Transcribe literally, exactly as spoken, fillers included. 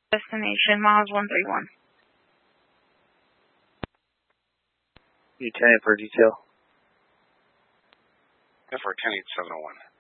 Destination miles one three one. Lieutenant for detail. Yeah, for ten eight seven oh one.